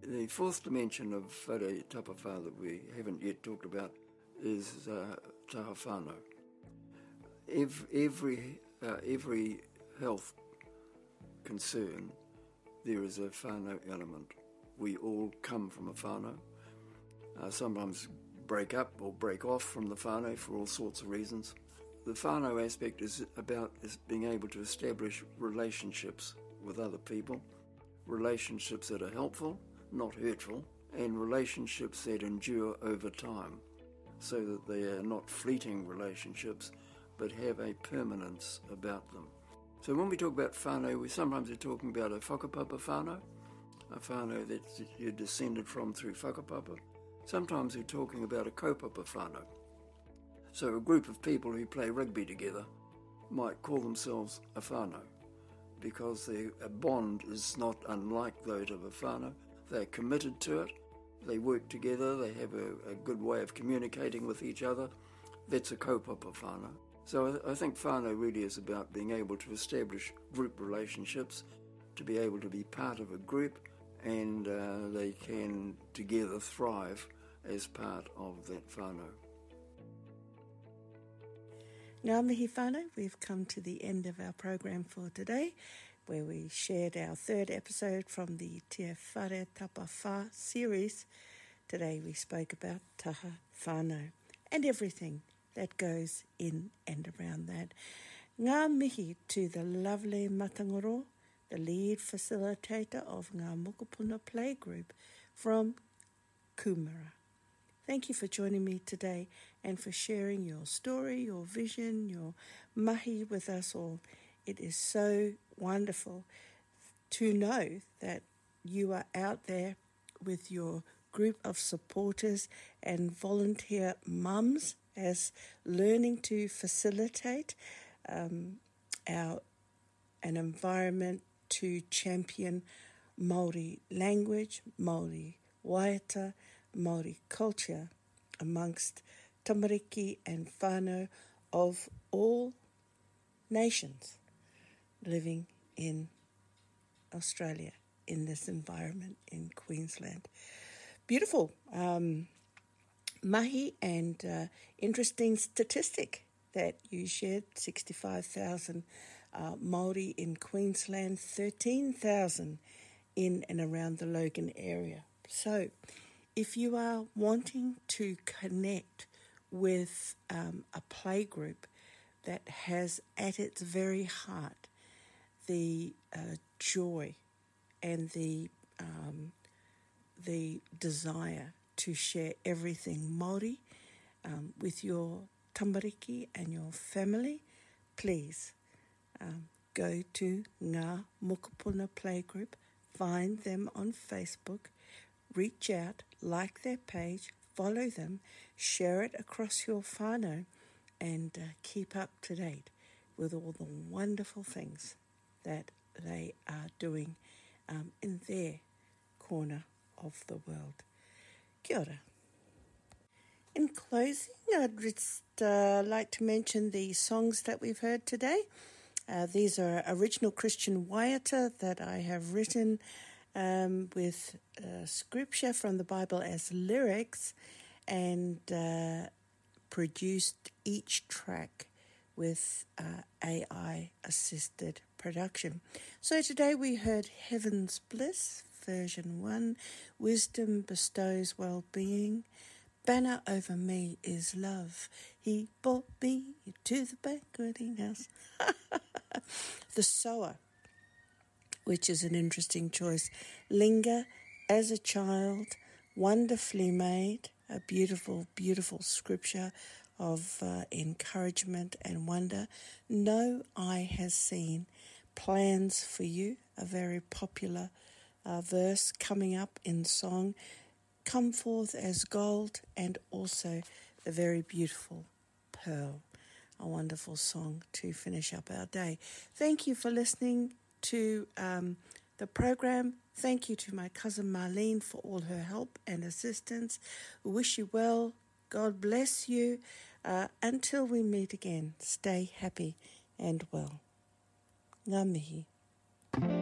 The fourth dimension of whare tapawha that we haven't yet talked about is taha whānau. Every health concern, there is a whānau element. We all come from a whānau. Sometimes break up or break off from the whānau for all sorts of reasons. The whānau aspect is being able to establish relationships with other people, relationships that are helpful, not hurtful, and relationships that endure over time, so that they are not fleeting relationships, but have a permanence about them. So when we talk about whānau, we sometimes are talking about a whakapapa whānau, a whānau that you're descended from through whakapapa. Sometimes we're talking about a kaupapa whānau. So a group of people who play rugby together might call themselves a whānau, because a bond is not unlike that of a whānau. They're committed to it, they work together, they have a good way of communicating with each other. That's a kaupapa whānau. So I think whānau really is about being able to establish group relationships, to be able to be part of a group, and they can together thrive as part of that whānau. Ngā mihi whānau, we've come to the end of our program for today, where we shared our third episode from the Te Whare Tapawha series. Today we spoke about taha whānau and everything that goes in and around that. Ngā mihi to the lovely Matangaro, the lead facilitator of Ngā Mokopuna Playgroup from Kumara. Thank you for joining me today and for sharing your story, your vision, your mahi with us all. It is so wonderful to know that you are out there with your group of supporters and volunteer mums as learning to facilitate an environment to champion Māori language, Māori waiata, Māori culture amongst tamariki and whānau of all nations living in Australia, in this environment in Queensland. Beautiful mahi and interesting statistic that you shared. 65,000 Māori in Queensland, 13,000 in and around the Logan area. So if you are wanting to connect with a play group that has at its very heart the joy and the desire to share everything Māori with your tamariki and your family, please go to Ngā Mokopuna Playgroup, find them on Facebook, reach out, like their page, follow them, share it across your whānau, and keep up to date with all the wonderful things that they are doing in their corner of the world. Kia ora. In closing, I'd just like to mention the songs that we've heard today. These are original Christian waiata that I have written with scripture from the Bible as lyrics, and produced each track with AI-assisted production. So today we heard Heaven's Bliss, version 1, Wisdom Bestows Well-Being, Banner Over Me is Love, He brought me to the banqueting house. The Sower, which is an interesting choice, Linger as a Child, Wonderfully Made, a beautiful, beautiful scripture of encouragement and wonder. No Eye Has Seen, Plans for You, a very popular verse coming up in song, Come Forth as Gold, and also the very beautiful Pearl, a wonderful song to finish up our day. Thank you for listening to the program. Thank you to my cousin Marlene for all her help and assistance. We wish you well. God bless you. Until we meet again, stay happy and well. Ngā mihi.